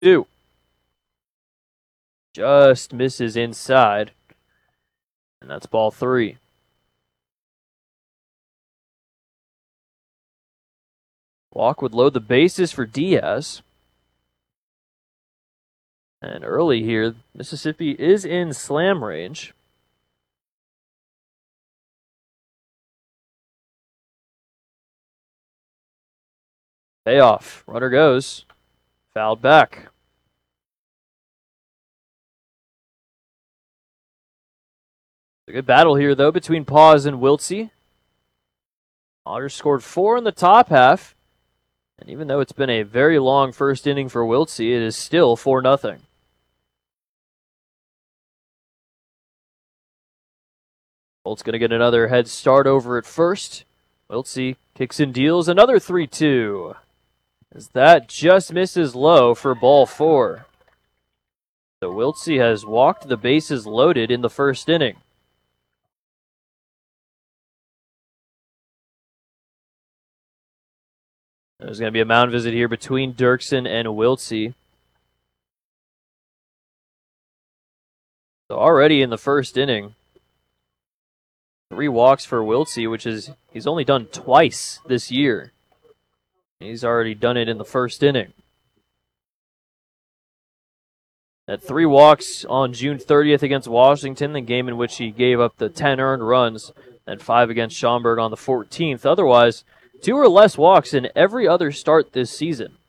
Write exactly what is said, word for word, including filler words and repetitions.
two. Just misses inside. And that's ball three. Walk would load the bases for Diaz. And early here, Mississippi is in slam range. Payoff. Runner goes. Fouled back. A good battle here, though, between Paz and Wiltse. Otters scored four in the top half. And even though it's been a very long first inning for Wiltse, it is still four nothing. Bolt's going to get another head start over at first. Wiltse kicks and deals another three two. As that just misses low for ball four. So Wiltse has walked the bases loaded in the first inning. There's going to be a mound visit here between Dirksen and Wiltse. So already in the first inning, three walks for Wiltse, which is he's only done twice this year. He's already done it in the first inning. At three walks on June thirtieth against Washington, the game in which he gave up the ten earned runs, and five against Schaumburg on the fourteenth. Otherwise, two or less walks in every other start this season.